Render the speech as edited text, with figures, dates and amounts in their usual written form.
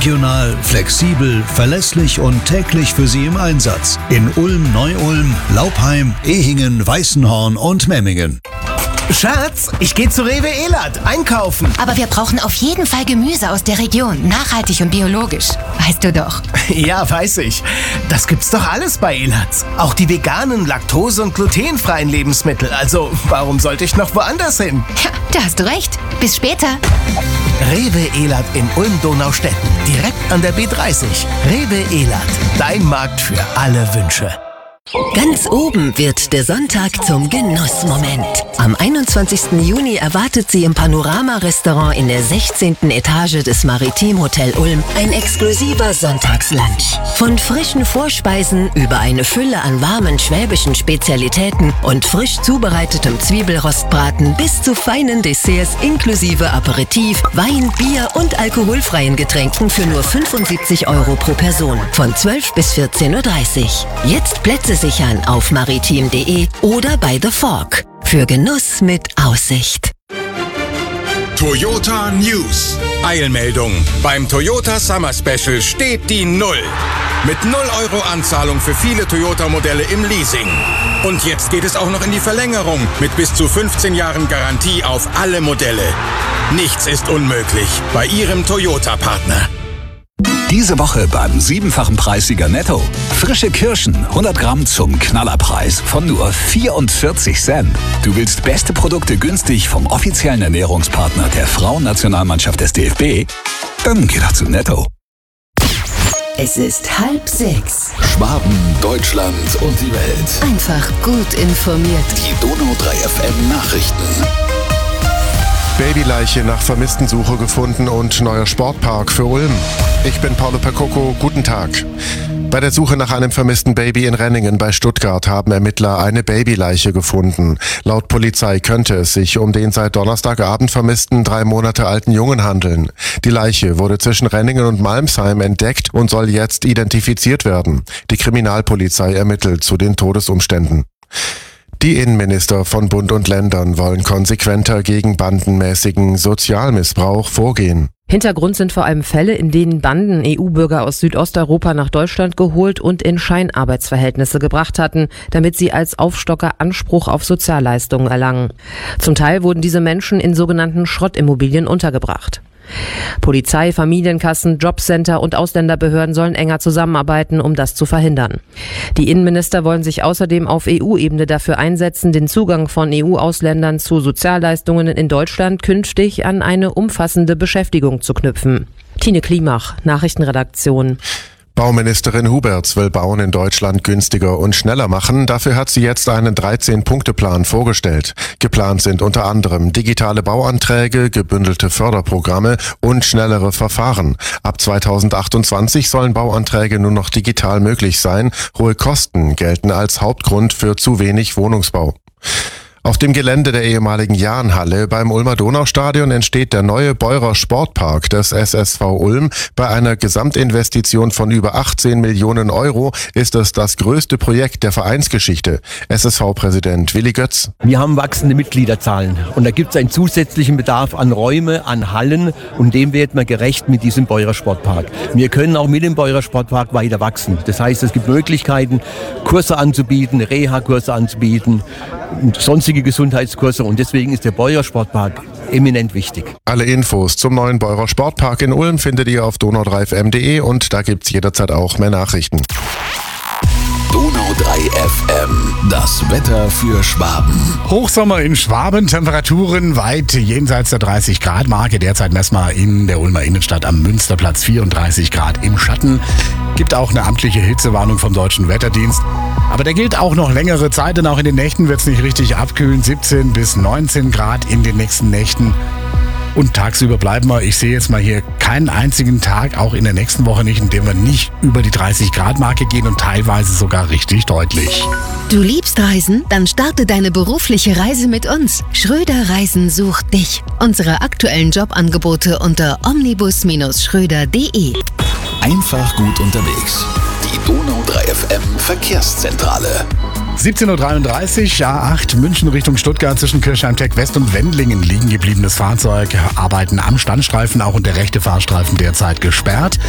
Regional, flexibel, verlässlich und täglich für Sie im Einsatz. In Ulm, Neu-Ulm, Laupheim, Ehingen, Weißenhorn und Memmingen. Schatz, ich gehe zu Rewe Elert einkaufen. Aber wir brauchen auf jeden Fall Gemüse aus der Region, nachhaltig und biologisch. Weißt du doch. Ja, weiß ich. Das gibt's doch alles bei Elert. Auch die veganen, laktose- und glutenfreien Lebensmittel. Also, warum sollte ich noch woanders hin? Ja, da hast du recht. Bis später. Rewe Elert in Ulm-Donaustetten. Direkt an der B30. Rewe Elert. Dein Markt für alle Wünsche. Ganz oben wird der Sonntag zum Genussmoment. Am 21. Juni erwartet Sie im Panorama-Restaurant in der 16. Etage des Maritim Hotel Ulm ein exklusiver Sonntagslunch. Von frischen Vorspeisen über eine Fülle an warmen schwäbischen Spezialitäten und frisch zubereitetem Zwiebelrostbraten bis zu feinen Desserts inklusive Aperitif, Wein, Bier und alkoholfreien Getränken für nur 75 € pro Person. Von 12 bis 14:30 Uhr. Jetzt Plätze sichern auf maritim.de oder bei The Fork. Für Genuss mit Aussicht. Toyota News. Eilmeldung. Beim Toyota Summer Special steht die Null. Mit 0 € Anzahlung für viele Toyota-Modelle im Leasing. Und jetzt geht es auch noch in die Verlängerung mit bis zu 15 Jahren Garantie auf alle Modelle. Nichts ist unmöglich bei Ihrem Toyota-Partner. Diese Woche beim 7-fachen Preissieger Netto. Frische Kirschen, 100 Gramm zum Knallerpreis von nur 44 Cent. Du willst beste Produkte günstig vom offiziellen Ernährungspartner der Frauennationalmannschaft des DFB? Dann geh doch zu Netto. Es ist 5:30. Schwaben, Deutschland und die Welt. Einfach gut informiert. Die Donau 3 FM Nachrichten. Babyleiche nach Vermisstensuche gefunden und neuer Sportpark für Ulm. Ich bin Paulo Percoco, guten Tag. Bei der Suche nach einem vermissten Baby in Renningen bei Stuttgart haben Ermittler eine Babyleiche gefunden. Laut Polizei könnte es sich um den seit Donnerstagabend vermissten 3 Monate alten Jungen handeln. Die Leiche wurde zwischen Renningen und Malmsheim entdeckt und soll jetzt identifiziert werden. Die Kriminalpolizei ermittelt zu den Todesumständen. Die Innenminister von Bund und Ländern wollen konsequenter gegen bandenmäßigen Sozialmissbrauch vorgehen. Hintergrund sind vor allem Fälle, in denen Banden EU-Bürger aus Südosteuropa nach Deutschland geholt und in Scheinarbeitsverhältnisse gebracht hatten, damit sie als Aufstocker Anspruch auf Sozialleistungen erlangen. Zum Teil wurden diese Menschen in sogenannten Schrottimmobilien untergebracht. Polizei, Familienkassen, Jobcenter und Ausländerbehörden sollen enger zusammenarbeiten, um das zu verhindern. Die Innenminister wollen sich außerdem auf EU-Ebene dafür einsetzen, den Zugang von EU-Ausländern zu Sozialleistungen in Deutschland künftig an eine umfassende Beschäftigung zu knüpfen. Tine Klimach, Nachrichtenredaktion. Bauministerin Huberts will Bauen in Deutschland günstiger und schneller machen. Dafür hat sie jetzt einen 13-Punkte-Plan vorgestellt. Geplant sind unter anderem digitale Bauanträge, gebündelte Förderprogramme und schnellere Verfahren. Ab 2028 sollen Bauanträge nur noch digital möglich sein. Hohe Kosten gelten als Hauptgrund für zu wenig Wohnungsbau. Auf dem Gelände der ehemaligen Jahnhalle beim Ulmer Donaustadion entsteht der neue Beurer Sportpark des SSV Ulm. Bei einer Gesamtinvestition von über 18 Millionen € ist es das größte Projekt der Vereinsgeschichte. SSV-Präsident Willi Götz. Wir haben wachsende Mitgliederzahlen und da gibt es einen zusätzlichen Bedarf an Räume, an Hallen und dem wird man gerecht mit diesem Beurer Sportpark. Wir können auch mit dem Beurer Sportpark weiter wachsen. Das heißt, es gibt Möglichkeiten, Kurse anzubieten, Reha-Kurse anzubieten, sonstige Gesundheitskurse und deswegen ist der Beurer Sportpark eminent wichtig. Alle Infos zum neuen Beurer Sportpark in Ulm findet ihr auf donau3fm.de und da gibt's jederzeit auch mehr Nachrichten. Donau 3 FM, das Wetter für Schwaben. Hochsommer in Schwaben, Temperaturen weit jenseits der 30-Grad-Marke. Derzeit messbar in der Ulmer Innenstadt am Münsterplatz 34 Grad im Schatten. Gibt auch eine amtliche Hitzewarnung vom Deutschen Wetterdienst. Aber der gilt auch noch längere Zeit, denn auch in den Nächten wird es nicht richtig abkühlen. 17 bis 19 Grad in den nächsten Nächten. Und tagsüber bleiben wir, ich sehe jetzt mal hier keinen einzigen Tag, auch in der nächsten Woche nicht, in dem wir nicht über die 30-Grad-Marke gehen und teilweise sogar richtig deutlich. Du liebst Reisen? Dann starte deine berufliche Reise mit uns. Schröder Reisen sucht dich. Unsere aktuellen Jobangebote unter omnibus-schröder.de. Einfach gut unterwegs. Die Donau 3 FM Verkehrszentrale. 17:33 Uhr, A8 München Richtung Stuttgart zwischen Kirchheim-Tech West und Wendlingen liegen gebliebenes Fahrzeug, arbeiten am Standstreifen, auch und der rechte Fahrstreifen derzeit gesperrt.